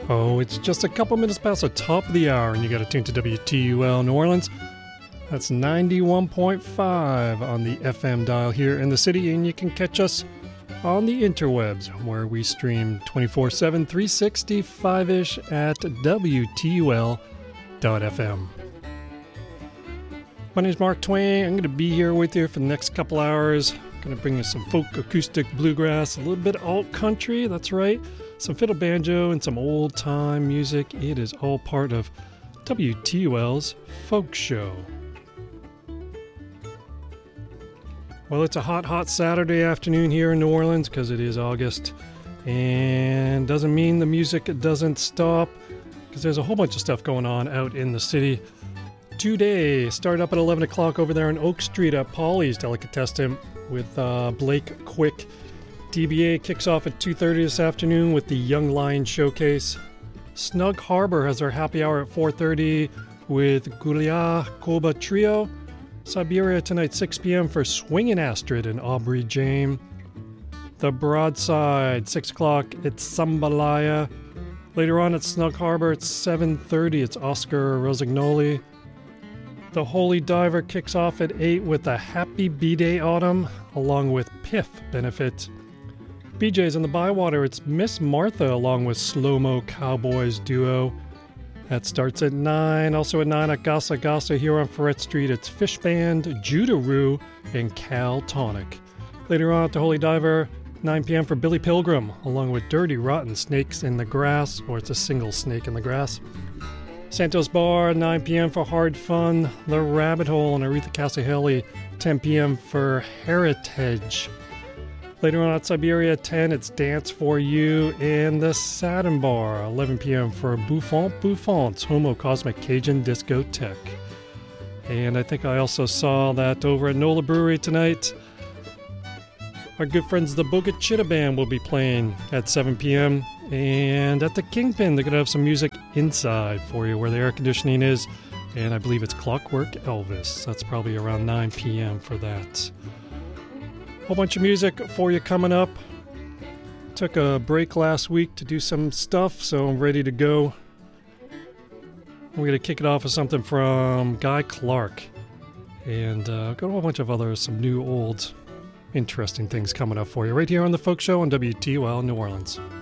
Oh, it's just a couple minutes past the top of the hour, and you got to tune to WTUL New Orleans. That's 91.5 on the FM dial here in the city, and you can catch us on the interwebs, where we stream 24/7, 365-ish at WTUL.FM. My name is Mark Twain. I'm going to be here with you for the next couple hours. I'm going to bring you some folk, acoustic, bluegrass, a little bit of alt country, that's right, some fiddle banjo, and some old-time music. It is all part of WTUL's Folk Show. Well, it's a hot, hot Saturday afternoon here in New Orleans because it is August. And doesn't mean the music doesn't stop, because there's a whole bunch of stuff going on out in the city. Today, start up at 11 o'clock over there on Oak Street at Polly's Delicatessen with Blake Quick. DBA kicks off at 2:30 this afternoon with the Young Lion Showcase. Snug Harbor has their happy hour at 4:30 with Gulia Koba Trio. Siberia tonight, 6 p.m. for Swingin' Astrid and Aubrey James. The Broadside, 6 o'clock, it's Sambalaya. Later on at Snug Harbor at 7:30, it's Oscar Rosignoli. The Holy Diver kicks off at 8 with the Happy B-Day Autumn, along with Piff Benefit. BJ's in the Bywater, it's Miss Martha along with Slow Mo Cowboys Duo. That starts at 9. Also at 9 at Gassa Gassa here on Ferret Street, it's Fish Band, Judaroo, and Cal Tonic. Later on at the Holy Diver, 9 p.m. for Billy Pilgrim, along with Dirty Rotten Snakes in the Grass, or it's a single snake in the grass. Santos Bar, 9 p.m. for Hard Fun. The Rabbit Hole and Aretha Cassahaley, 10 p.m. for Heritage. Later on at Siberia at 10, it's Dance for You. And the Satin Bar, 11 p.m. for Buffont's Homo Cosmic Cajun Discotheque. And I think I also saw that over at NOLA Brewery tonight. Our good friends the Boca Chitta Band will be playing at 7 p.m. And at the Kingpin, they're going to have some music inside for you where the air conditioning is. And I believe it's Clockwork Elvis. That's probably around 9 p.m. for that. Whole bunch of music for you coming up. Took a break last week to do some stuff, so I'm ready to go. We're going to kick it off with something from Guy Clark. And got a whole bunch of some new, old, interesting things coming up for you right here on The Folk Show on WTUL New Orleans.